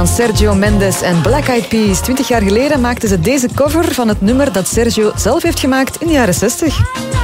Sergio Mendes en Black Eyed Peas. 20 jaar geleden maakten ze deze cover van het nummer dat Sergio zelf heeft gemaakt in de jaren 60.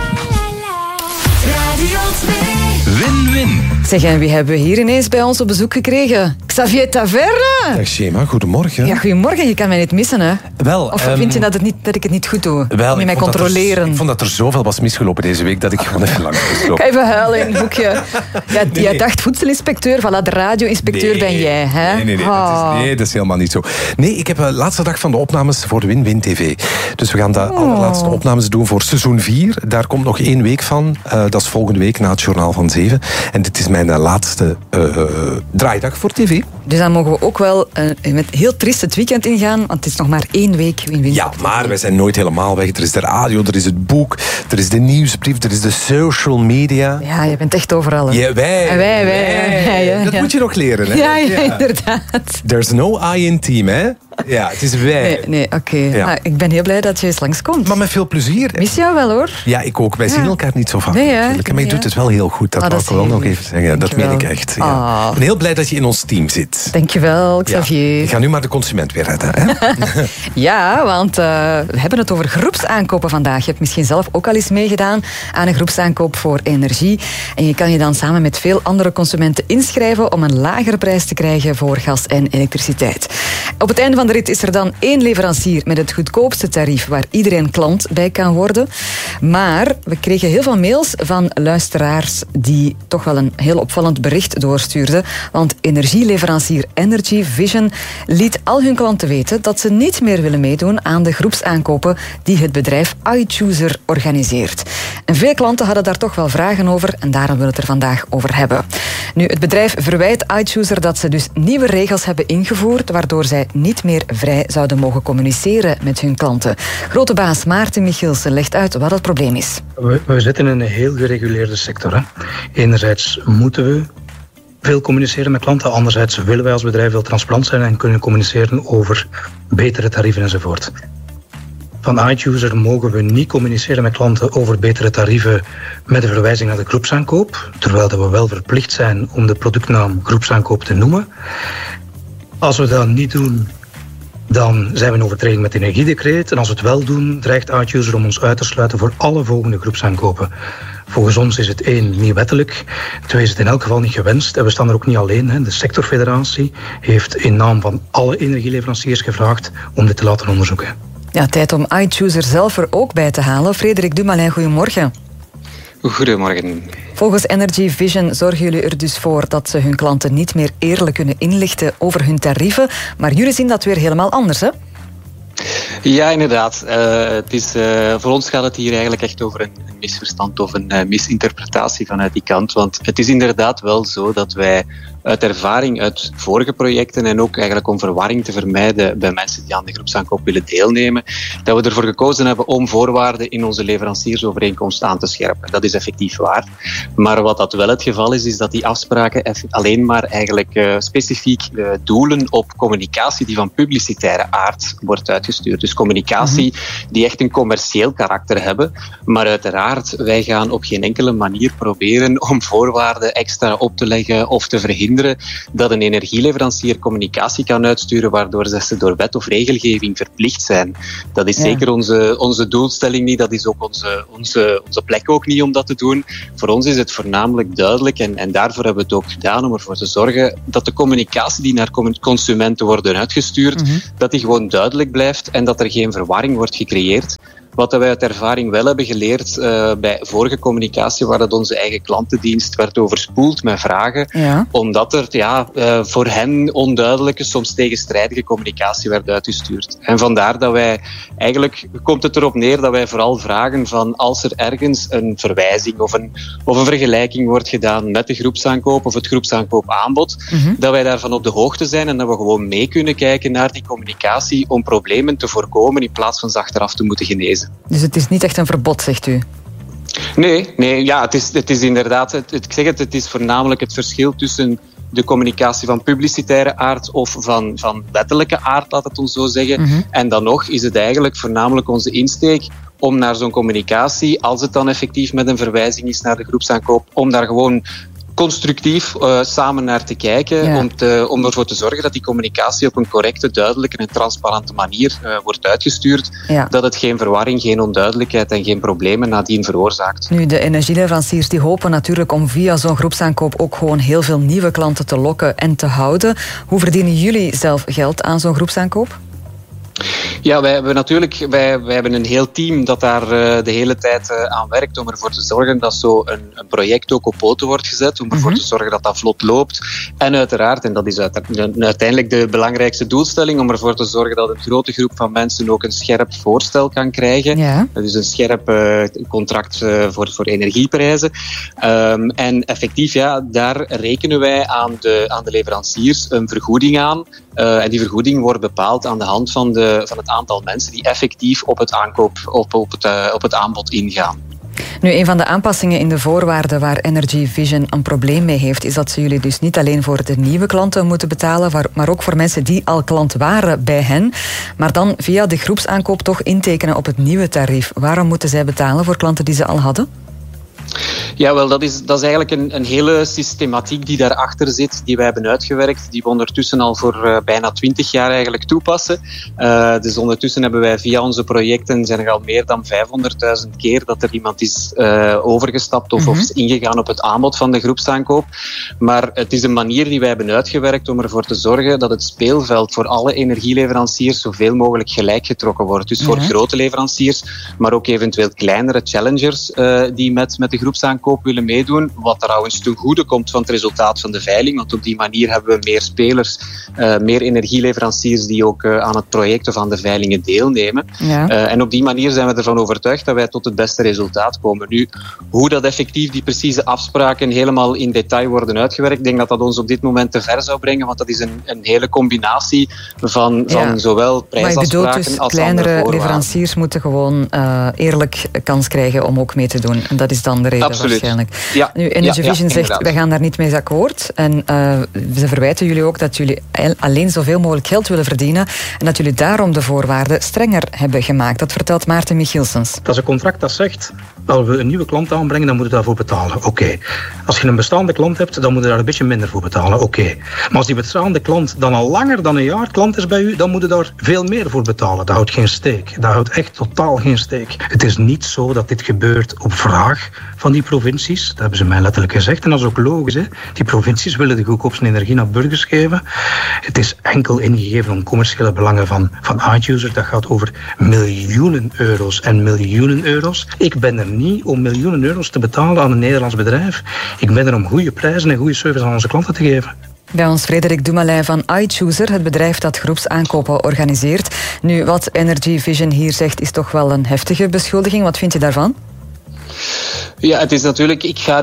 Radio 2. Win-win. Zeg, en wie hebben we hier ineens bij ons op bezoek gekregen? Xavier Taverne. Dag Shema, goedemorgen. Ja, goedemorgen. Je kan mij niet missen, hè? Wel, Of vind je dat ik het niet goed doe? Wel, Moet je mij ik vond controleren? Ik vond dat er zoveel was misgelopen deze week dat ik gewoon even lang moest lopen. Even huilen in een hoekje. Ja, nee. Jij dacht voedselinspecteur, voilà, de radio-inspecteur ben jij, hè? Nee, dat is helemaal niet zo. Nee, ik heb de laatste dag van de opnames voor Win-Win TV. Dus we gaan de allerlaatste opnames doen voor seizoen 4. Daar komt nog 1 week van. Dat is volgende week na het journaal van 7. En dit is mijn laatste draaidag voor tv. Dus dan mogen we ook wel met heel triest het weekend ingaan, want het is nog maar 1 week Win-Win. Ja, maar wij zijn nooit helemaal weg. Er is de radio, er is het boek, er is de nieuwsbrief, er is de social media. Ja, je bent echt overal. Ja, wij. Dat moet je nog leren, hè? Ja, inderdaad. There's no I in team, hè? Ja, het is wij. Nee, oké. Ja. Nou, ik ben heel blij dat je eens langskomt. Maar met veel plezier. Mis jou wel, hoor. Ja, ik ook. Wij zien elkaar niet zo vaak. Nee, natuurlijk. Maar je doet het wel heel goed. Dat wil ik wel nog even zeggen. Dat meen ik echt. Ja. Ik ben heel blij dat je in ons team zit. Dankjewel, Xavier. Ja. Ik ga nu maar de consument weer redden. Hè? Ja, want we hebben het over groepsaankopen vandaag. Je hebt misschien zelf ook al eens meegedaan aan een groepsaankoop voor energie. En je kan je dan samen met veel andere consumenten inschrijven om een lagere prijs te krijgen voor gas en elektriciteit. Op het einde van de rit is er dan 1 leverancier met het goedkoopste tarief waar iedereen klant bij kan worden. Maar we kregen heel veel mails van luisteraars die toch wel een heel opvallend bericht doorstuurden. Want energieleverancier Energy Vision liet al hun klanten weten dat ze niet meer willen meedoen aan de groepsaankopen die het bedrijf iChooser organiseert. En veel klanten hadden daar toch wel vragen over en daarom willen we het er vandaag over hebben. Nu, het bedrijf verwijt iChooser dat ze dus nieuwe regels hebben ingevoerd waardoor zij niet meer vrij zouden mogen communiceren met hun klanten. Grote baas Maarten Michielsen legt uit wat het probleem is. We zitten in een heel gereguleerde sector. Hè. Enerzijds moeten we veel communiceren met klanten. Anderzijds willen wij als bedrijf heel transparant zijn en kunnen communiceren over betere tarieven enzovoort. Van iChooser mogen we niet communiceren met klanten over betere tarieven met een verwijzing naar de groepsaankoop, terwijl dat we wel verplicht zijn om de productnaam groepsaankoop te noemen. Als we dat niet doen, dan zijn we in overtreding met het energiedecreet. En als we het wel doen, dreigt iChooser om ons uit te sluiten voor alle volgende groepsaankopen. Volgens ons is het 1 niet wettelijk, 2 is het in elk geval niet gewenst. En we staan er ook niet alleen. Hè. De sectorfederatie heeft in naam van alle energieleveranciers gevraagd om dit te laten onderzoeken. Ja, tijd om iChooser zelf er ook bij te halen. Frederik Dumoulin, goedemorgen. Goedemorgen. Volgens Energy Vision zorgen jullie er dus voor dat ze hun klanten niet meer eerlijk kunnen inlichten over hun tarieven. Maar jullie zien dat weer helemaal anders, hè? Ja, inderdaad. Voor ons gaat het hier eigenlijk echt over een misverstand of een misinterpretatie vanuit die kant. Want het is inderdaad wel zo dat wij uit ervaring uit vorige projecten en ook eigenlijk om verwarring te vermijden bij mensen die aan de groepsaankoop willen deelnemen, dat we ervoor gekozen hebben om voorwaarden in onze leveranciersovereenkomst aan te scherpen. Dat is effectief waar. Maar wat dat wel het geval is, is dat die afspraken alleen maar eigenlijk specifiek doelen op communicatie die van publicitaire aard wordt uitgestuurd. Dus communicatie die echt een commercieel karakter hebben. Maar uiteraard, wij gaan op geen enkele manier proberen om voorwaarden extra op te leggen of te verhinderen dat een energieleverancier communicatie kan uitsturen waardoor ze door wet of regelgeving verplicht zijn. Dat is zeker onze doelstelling niet, dat is ook onze plek ook niet om dat te doen. Voor ons is het voornamelijk duidelijk en daarvoor hebben we het ook gedaan om ervoor te zorgen dat de communicatie die naar consumenten wordt uitgestuurd, dat die gewoon duidelijk blijft en dat er geen verwarring wordt gecreëerd. Wat wij uit ervaring wel hebben geleerd bij vorige communicatie, waar dat onze eigen klantendienst werd overspoeld met vragen, omdat er voor hen onduidelijke, soms tegenstrijdige communicatie werd uitgestuurd. En vandaar dat wij, eigenlijk komt het erop neer dat wij vooral vragen van als er ergens een verwijzing of een vergelijking wordt gedaan met de groepsaankoop of het groepsaankoopaanbod, dat wij daarvan op de hoogte zijn en dat we gewoon mee kunnen kijken naar die communicatie om problemen te voorkomen in plaats van ze achteraf te moeten genezen. Dus het is niet echt een verbod, zegt u? Nee, ja, het is inderdaad, ik zeg het is voornamelijk het verschil tussen de communicatie van publicitaire aard of van wettelijke aard, laat het ons zo zeggen. En dan nog is het eigenlijk voornamelijk onze insteek om naar zo'n communicatie, als het dan effectief met een verwijzing is naar de groepsaankoop, om daar gewoon constructief samen naar te kijken, om ervoor te zorgen dat die communicatie op een correcte, duidelijke en transparante manier wordt uitgestuurd, dat het geen verwarring, geen onduidelijkheid en geen problemen nadien veroorzaakt. Nu, de energieleveranciers die hopen natuurlijk om via zo'n groepsaankoop ook gewoon heel veel nieuwe klanten te lokken en te houden. Hoe verdienen jullie zelf geld aan zo'n groepsaankoop? Ja, wij hebben een heel team dat daar de hele tijd aan werkt om ervoor te zorgen dat zo een project ook op poten wordt gezet, om ervoor te zorgen dat dat vlot loopt. En uiteraard, en dat is uiteindelijk de belangrijkste doelstelling, om ervoor te zorgen dat een grote groep van mensen ook een scherp voorstel kan krijgen. Ja. Dus een scherp contract voor energieprijzen. En effectief, daar rekenen wij aan de leveranciers een vergoeding aan. En die vergoeding wordt bepaald aan de hand van het aantal mensen die effectief op het aanbod ingaan. Nu, een van de aanpassingen in de voorwaarden waar Energy Vision een probleem mee heeft, is dat ze jullie dus niet alleen voor de nieuwe klanten moeten betalen, maar ook voor mensen die al klant waren bij hen, maar dan via de groepsaankoop toch intekenen op het nieuwe tarief. Waarom moeten zij betalen voor klanten die ze al hadden? Ja, wel, dat is eigenlijk een hele systematiek die daarachter zit, die wij hebben uitgewerkt, die we ondertussen al voor bijna 20 jaar eigenlijk toepassen. Dus ondertussen hebben wij via onze projecten, zijn er al meer dan 500.000 keer dat er iemand is overgestapt of is ingegaan op het aanbod van de groepsaankoop. Maar het is een manier die wij hebben uitgewerkt om ervoor te zorgen dat het speelveld voor alle energieleveranciers zoveel mogelijk gelijk getrokken wordt. Dus voor grote leveranciers, maar ook eventueel kleinere challengers die met de groepsaankoop willen meedoen, wat trouwens ten goede komt van het resultaat van de veiling, want op die manier hebben we meer spelers, meer energieleveranciers die ook aan het project of aan de veilingen deelnemen. Ja. En op die manier zijn we ervan overtuigd dat wij tot het beste resultaat komen. Nu, hoe dat effectief die precieze afspraken helemaal in detail worden uitgewerkt, ik denk dat dat ons op dit moment te ver zou brengen, want dat is een hele combinatie van zowel prijsafspraken dus als kleinere leveranciers moeten gewoon eerlijk kans krijgen om ook mee te doen. En dat is dan de reden. Absoluut. Waarschijnlijk. Ja. Nu, Energy Vision zegt, wij gaan daar niet mee akkoord. En ze verwijten jullie ook dat jullie alleen zoveel mogelijk geld willen verdienen en dat jullie daarom de voorwaarden strenger hebben gemaakt. Dat vertelt Maarten Michielsens. Dat is een contract dat zegt, als we een nieuwe klant aanbrengen, dan moet je daarvoor betalen. Oké. Als je een bestaande klant hebt, dan moet je daar een beetje minder voor betalen. Oké. Maar als die bestaande klant dan al langer dan een jaar klant is bij u, dan moet je daar veel meer voor betalen. Dat houdt geen steek. Dat houdt echt totaal geen steek. Het is niet zo dat dit gebeurt op vraag van die provincies. Dat hebben ze mij letterlijk gezegd. En dat is ook logisch. Hè? Die provincies willen de goedkoopste energie naar burgers geven. Het is enkel ingegeven om commerciële belangen van iUser. Dat gaat over miljoenen euro's en miljoenen euro's. Ik ben er niet om miljoenen euro's te betalen aan een Nederlands bedrijf. Ik ben er om goede prijzen en goede service aan onze klanten te geven. Bij ons Frederik Dumoulin van iChooser, het bedrijf dat groepsaankopen organiseert. Nu, wat Energy Vision hier zegt, is toch wel een heftige beschuldiging. Wat vind je daarvan? Ja, het is natuurlijk,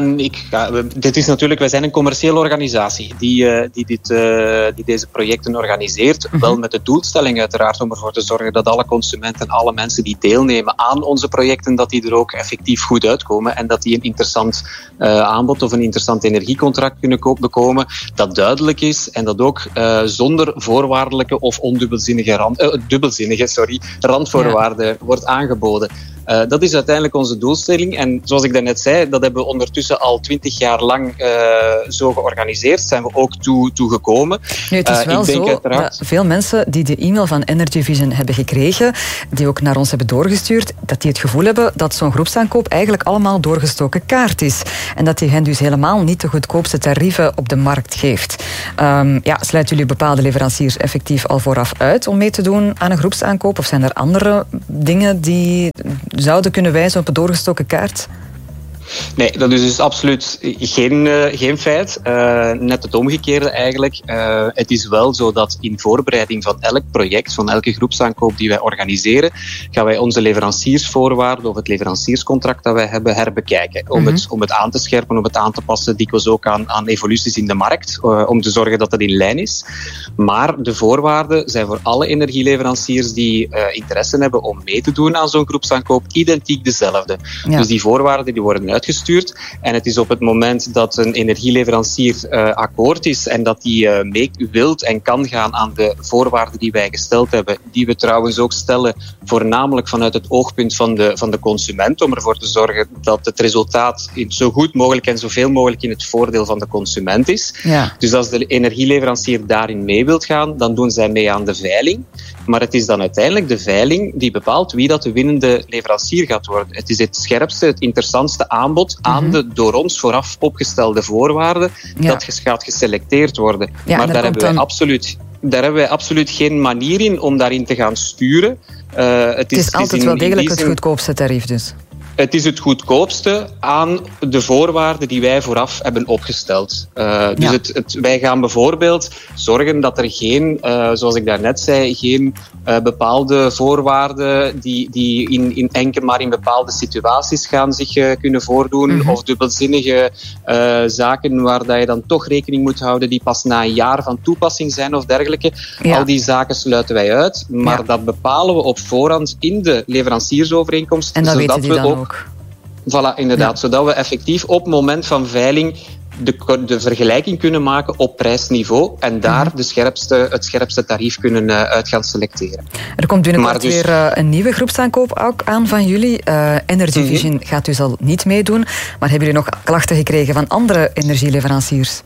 wij zijn een commerciële organisatie die deze projecten organiseert. Wel met de doelstelling uiteraard om ervoor te zorgen dat alle consumenten, alle mensen die deelnemen aan onze projecten, dat die er ook effectief goed uitkomen en dat die een interessant aanbod of een interessant energiecontract kunnen bekomen dat duidelijk is en dat ook zonder voorwaardelijke of dubbelzinnige randvoorwaarden wordt aangeboden. Dat is uiteindelijk onze doelstelling. En zoals ik daarnet zei, dat hebben we ondertussen al 20 jaar lang zo georganiseerd. Zijn we ook toegekomen. Nu, het is wel zo dat veel mensen die de e-mail van Energy Vision hebben gekregen, die ook naar ons hebben doorgestuurd, dat die het gevoel hebben dat zo'n groepsaankoop eigenlijk allemaal doorgestoken kaart is. En dat die hen dus helemaal niet de goedkoopste tarieven op de markt geeft. Sluiten jullie bepaalde leveranciers effectief al vooraf uit om mee te doen aan een groepsaankoop? Of zijn er andere dingen die zouden kunnen wijzen op een doorgestoken kaart? Nee, dat is dus absoluut geen feit. Net het omgekeerde eigenlijk. Het is wel zo dat in voorbereiding van elk project, van elke groepsaankoop die wij organiseren, gaan wij onze leveranciersvoorwaarden of het leverancierscontract dat wij hebben herbekijken. Om het aan te scherpen, om het aan te passen, dikwijls ook aan evoluties in de markt, om te zorgen dat het in lijn is. Maar de voorwaarden zijn voor alle energieleveranciers die interesse hebben om mee te doen aan zo'n groepsaankoop identiek dezelfde. Ja. Dus die voorwaarden die worden uitgestuurd. En het is op het moment dat een energieleverancier akkoord is en dat die mee wilt en kan gaan aan de voorwaarden die wij gesteld hebben, die we trouwens ook stellen voornamelijk vanuit het oogpunt van de consument, om ervoor te zorgen dat het resultaat zo goed mogelijk en zoveel mogelijk in het voordeel van de consument is. Ja. Dus als de energieleverancier daarin mee wilt gaan, dan doen zij mee aan de veiling. Maar het is dan uiteindelijk de veiling die bepaalt wie dat de winnende leverancier gaat worden. Het is het scherpste, het interessantste aanbod aan de door ons vooraf opgestelde voorwaarden dat gaat geselecteerd worden. Ja, maar daar hebben wij absoluut geen manier in om daarin te gaan sturen. Het is altijd wel degelijk het goedkoopste tarief dus. Het is het goedkoopste aan de voorwaarden die wij vooraf hebben opgesteld. Wij gaan bijvoorbeeld zorgen dat er geen, zoals ik daarnet zei, geen bepaalde voorwaarden die in enkel maar in bepaalde situaties gaan zich kunnen voordoen, of dubbelzinnige zaken waar dat je dan toch rekening moet houden die pas na een jaar van toepassing zijn of dergelijke. Ja. Al die zaken sluiten wij uit, maar dat bepalen we op voorhand in de leveranciersovereenkomst. En dat weten die dan ook. Voilà, inderdaad. Ja. Zodat we effectief op het moment van veiling de vergelijking kunnen maken op prijsniveau en daar het scherpste tarief kunnen uit gaan selecteren. Er komt binnenkort weer een nieuwe groepsaankoop ook aan van jullie. Energy Vision gaat dus al niet meedoen, maar hebben jullie nog klachten gekregen van andere energieleveranciers?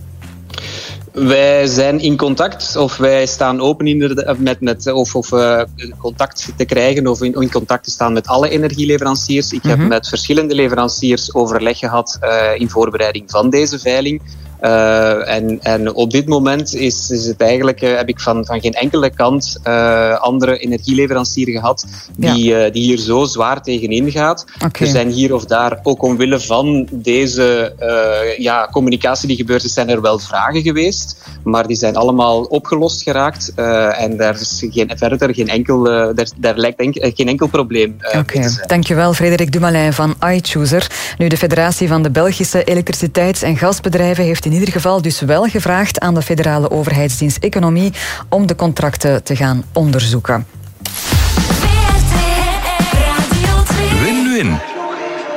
Wij zijn in contact, of wij staan open met contact te krijgen of in contact te staan met alle energieleveranciers. Ik heb met verschillende leveranciers overleg gehad in voorbereiding van deze veiling. En op dit moment is het eigenlijk, heb ik van geen enkele kant andere energieleverancier gehad die hier zo zwaar tegenin gaat. Okay. Er zijn hier of daar, ook omwille van deze communicatie die gebeurd is, zijn er wel vragen geweest, maar die zijn allemaal opgelost geraakt en daar is daar lijkt geen enkel probleem te zijn. Dankjewel, Frederik Dumoulin van iChooser. Nu, de Federatie van de Belgische Elektriciteits- en Gasbedrijven heeft in ieder geval dus wel gevraagd aan de Federale Overheidsdienst Economie om de contracten te gaan onderzoeken. Win-win.